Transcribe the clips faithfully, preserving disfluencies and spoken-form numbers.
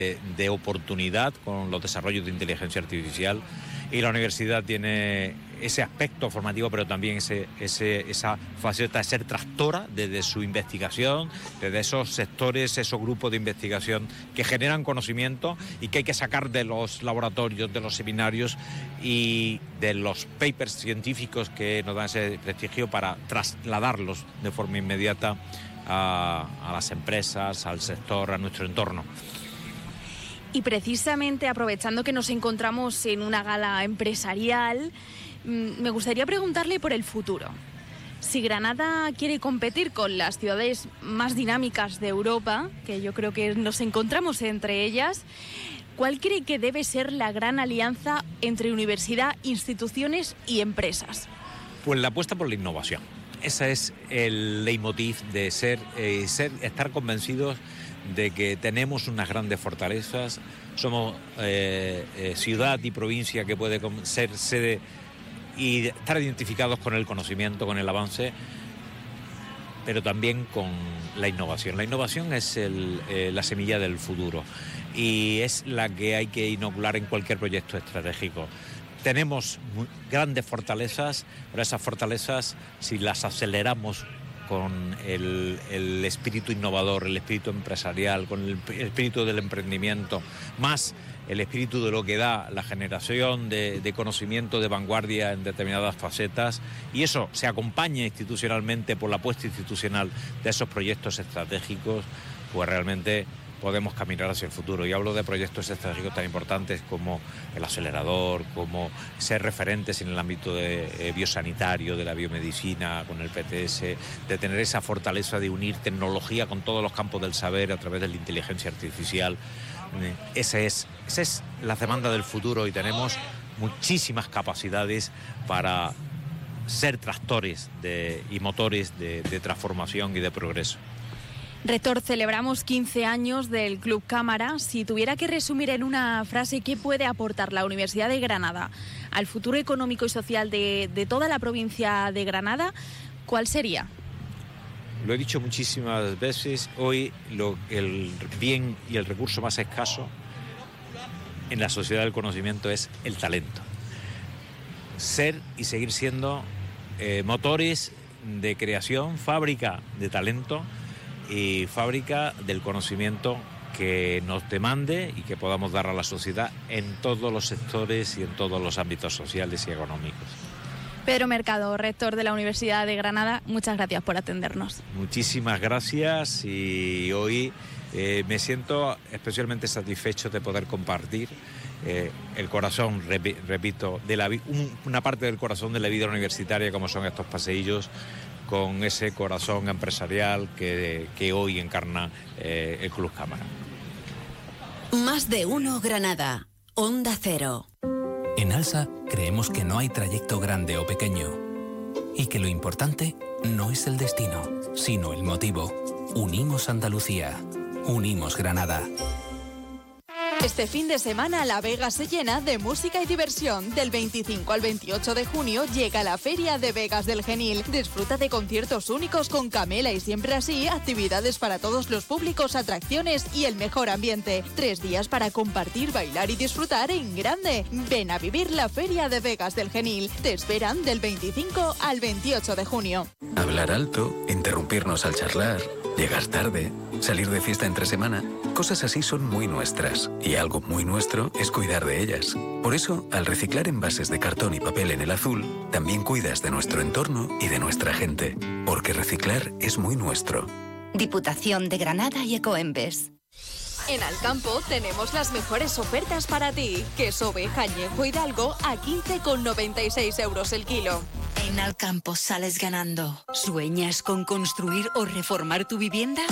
de, de oportunidad con los desarrollos de inteligencia artificial, y la universidad tiene ese aspecto formativo, pero también ese, ese, esa faceta de ser tractora desde su investigación, desde esos sectores, esos grupos de investigación que generan conocimiento y que hay que sacar de los laboratorios, de los seminarios y de los papers científicos que nos dan ese prestigio para trasladarlos de forma inmediata a, a las empresas, al sector, a nuestro entorno. Y precisamente aprovechando que nos encontramos en una gala empresarial, me gustaría preguntarle por el futuro. Si Granada quiere competir con las ciudades más dinámicas de Europa, que yo creo que nos encontramos entre ellas, ¿cuál cree que debe ser la gran alianza entre universidad, instituciones y empresas? Pues la apuesta por la innovación. Ese es el leitmotiv de ser, eh, ser estar convencidos de que tenemos unas grandes fortalezas, somos eh, eh, ciudad y provincia que puede ser sede y estar identificados con el conocimiento, con el avance, pero también con la innovación. La innovación es el, eh, la semilla del futuro y es la que hay que inocular en cualquier proyecto estratégico. Tenemos muy grandes fortalezas, pero esas fortalezas, si las aceleramos con el, el espíritu innovador, el espíritu empresarial, con el, el espíritu del emprendimiento, más el espíritu de lo que da la generación de, de conocimiento de vanguardia en determinadas facetas, y eso se acompaña institucionalmente por la apuesta institucional de esos proyectos estratégicos, pues realmente podemos caminar hacia el futuro. Y hablo de proyectos estratégicos tan importantes como el acelerador, como ser referentes en el ámbito de, eh, biosanitario, de la biomedicina, con el P T S, de tener esa fortaleza de unir tecnología con todos los campos del saber a través de la inteligencia artificial. Eh, ese es, esa es la demanda del futuro y tenemos muchísimas capacidades para ser tractores de, y motores de, de transformación y de progreso. Rector, celebramos quince años del Club Cámara. Si tuviera que resumir en una frase qué puede aportar la Universidad de Granada al futuro económico y social de, de toda la provincia de Granada, ¿cuál sería? Lo he dicho muchísimas veces, hoy lo, el bien y el recurso más escaso en la sociedad del conocimiento es el talento. Ser y seguir siendo eh, motores de creación, fábrica de talento y fábrica del conocimiento que nos demande y que podamos dar a la sociedad en todos los sectores y en todos los ámbitos sociales y económicos. Pedro Mercado, rector de la Universidad de Granada, muchas gracias por atendernos. Muchísimas gracias y hoy eh, me siento especialmente satisfecho de poder compartir eh, el corazón, rep, repito, de la, un, una parte del corazón de la vida universitaria como son estos paseillos, con ese corazón empresarial que, que hoy encarna eh, el Club Cámara. Más de uno Granada, Onda Cero. En ALSA creemos que no hay trayecto grande o pequeño y que lo importante no es el destino, sino el motivo. Unimos Andalucía, unimos Granada. Este fin de semana La Vega se llena de música y diversión. Del veinticinco al veintiocho de junio llega la Feria de Vegas del Genil. Disfruta de conciertos únicos con Camela y Siempre Así, actividades para todos los públicos, atracciones y el mejor ambiente. Tres días para compartir, bailar y disfrutar en grande. Ven a vivir la Feria de Vegas del Genil. Te esperan del veinticinco al veintiocho de junio. Hablar alto, interrumpirnos al charlar, llegar tarde, salir de fiesta entre semana, cosas así son muy nuestras. Y algo muy nuestro es cuidar de ellas. Por eso, al reciclar envases de cartón y papel en el azul, también cuidas de nuestro entorno y de nuestra gente. Porque reciclar es muy nuestro. Diputación de Granada y Ecoembes. En Alcampo tenemos las mejores ofertas para ti. Queso oveja añejo Hidalgo a quince con noventa y seis euros el kilo. En Alcampo sales ganando. ¿Sueñas con construir o reformar tu vivienda?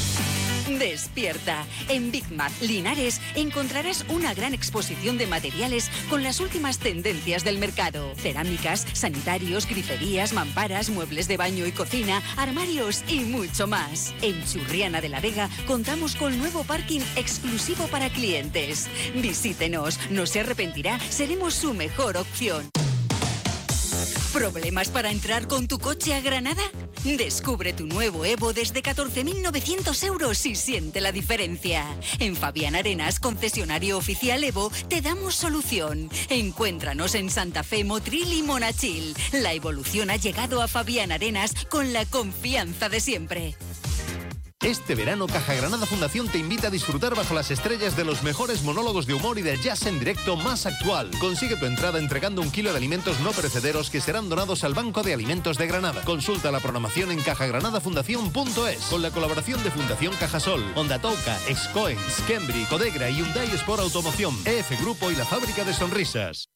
Despierta. En Big Mac Linares encontrarás una gran exposición de materiales con las últimas tendencias del mercado. Cerámicas, sanitarios, griferías, mamparas, muebles de baño y cocina, armarios y mucho más. En Churriana de la Vega contamos con nuevo parking exclusivo para clientes. Visítenos, no se arrepentirá, seremos su mejor opción. ¿Problemas para entrar con tu coche a Granada? Descubre tu nuevo Evo desde catorce mil novecientos euros y siente la diferencia. En Fabián Arenas, concesionario oficial Evo, te damos solución. Encuéntranos en Santa Fe, Motril y Monachil. La evolución ha llegado a Fabián Arenas con la confianza de siempre. Este verano, Caja Granada Fundación te invita a disfrutar bajo las estrellas de los mejores monólogos de humor y de jazz en directo más actual. Consigue tu entrada entregando un kilo de alimentos no perecederos que serán donados al Banco de Alimentos de Granada. Consulta la programación en caja granada fundación punto es. Con la colaboración de Fundación Cajasol, Ondatoca, Excoens, Cambry, Codegra y Hyundai Sport Automoción, E F Grupo y la Fábrica de Sonrisas.